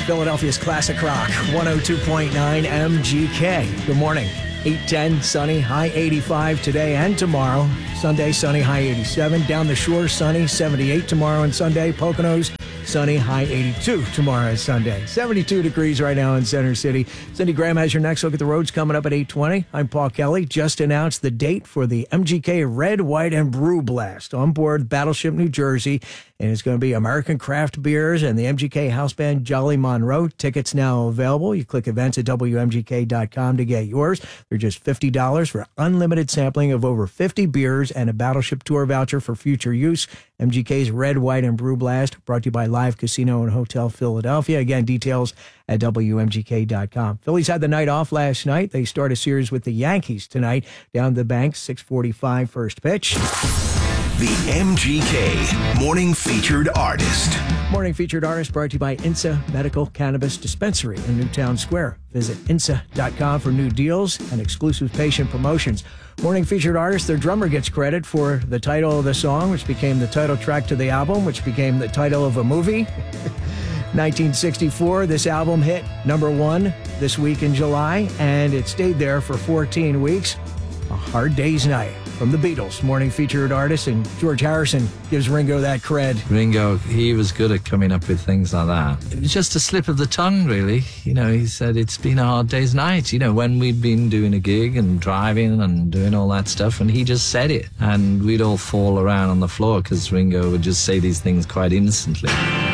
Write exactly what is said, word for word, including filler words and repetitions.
Philadelphia's classic rock, one oh two point nine M G K. Good morning. eight ten, sunny, high eighty-five today and tomorrow. Sunday, sunny, high eighty-seven. Down the shore, sunny, seventy-eight tomorrow and Sunday. Poconos, sunny, high eighty-two tomorrow and Sunday. seventy-two degrees right now in Center City. Cindy Graham has your next look at the roads coming up at eight twenty. I'm Paul Kelly. Just announced the date for the M G K Red, White, and Brew Blast on board Battleship New Jersey. And it's going to be American craft beers and the M G K house band Jolly Monroe. Tickets now available. You click events at W M G K dot com to get yours. They're just fifty dollars for unlimited sampling of over fifty beers and a Battleship Tour voucher for future use. M G K's Red, White, and Brew Blast, brought to you by Live Casino and Hotel Philadelphia. Again, details at W M G K dot com. Phillies had the night off last night. They start a series with the Yankees tonight. Down the bank, six forty-five first pitch. The M G K Morning Featured Artist. Morning Featured Artist brought to you by I N S A Medical Cannabis Dispensary in Newtown Square. Visit I N S A dot com for new deals and exclusive patient promotions. Morning Featured Artist, their drummer gets credit for the title of the song, which became the title track to the album, which became the title of a movie. nineteen sixty-four, this album hit number one this week in July, and it stayed there for fourteen weeks. A Hard Day's Night from the Beatles, Morning Featured Artist, and George Harrison gives Ringo that cred. Ringo, he was good at coming up with things like that. It was just a slip of the tongue, really. You know, he said it's been a hard day's night, you know, when we'd been doing a gig and driving and doing all that stuff, and he just said it. And we'd all fall around on the floor because Ringo would just say these things quite innocently.